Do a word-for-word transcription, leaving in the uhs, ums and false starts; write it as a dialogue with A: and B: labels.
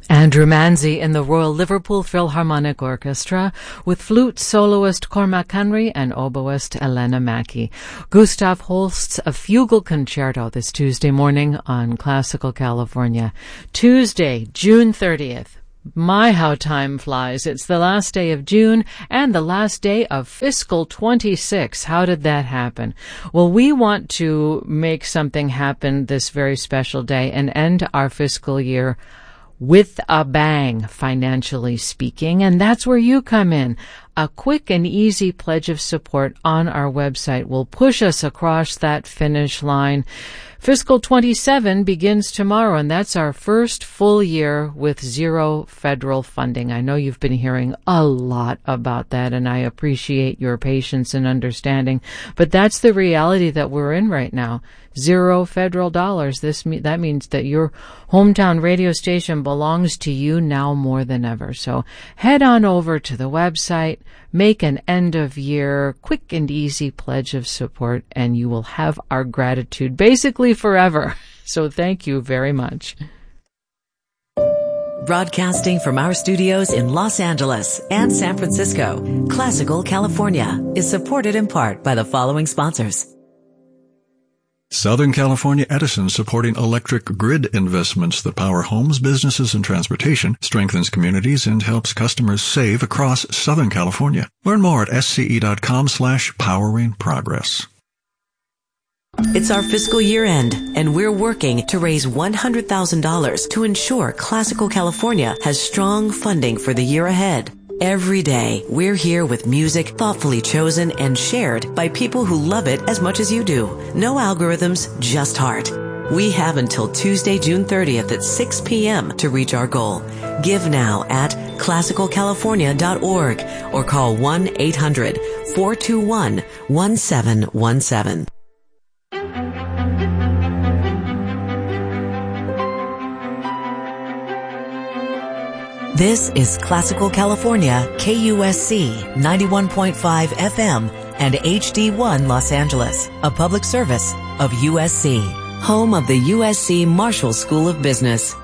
A: Andrew Manzi in the Royal Liverpool Philharmonic Orchestra with flute soloist Cormac Henry and oboist Elena Mackey. Gustav Holst's A Fugal Concerto this Tuesday morning on Classical California. Tuesday, June thirtieth. My, how time flies. It's the last day of June and the last day of fiscal twenty-six. How did that happen? Well, we want to make something happen this very special day and end our fiscal year with a bang, financially speaking, and that's where you come in. A quick and easy pledge of support on our website will push us across that finish line. Fiscal twenty-seven begins tomorrow, and that's our first full year with zero federal funding. I know you've been hearing a lot about that, and I appreciate your patience and understanding, but that's the reality that we're in right now. Zero federal dollars. This me- that means that your hometown radio station belongs to you now more than ever. So head on over to the website, make an end-of-year quick and easy pledge of support, and you will have our gratitude basically forever. So thank you very much.
B: Broadcasting from our studios in Los Angeles and San Francisco, Classical California is supported in part by the following sponsors.
C: Southern California Edison, supporting electric grid investments that power homes, businesses, and transportation, strengthens communities, and helps customers save across Southern California. Learn more at sce.com slash powering progress.
B: It's our fiscal year end, and we're working to raise one hundred thousand dollars to ensure Classical California has strong funding for the year ahead. Every day, we're here with music thoughtfully chosen and shared by people who love it as much as you do. No algorithms, just heart. We have until Tuesday, June thirtieth at six p.m. to reach our goal. Give now at classical california dot org or call one eight hundred four two one one seven one seven. This is Classical California, K U S C ninety-one point five F M and H D one Los Angeles, a public service of U S C, home of the U S C Marshall School of Business.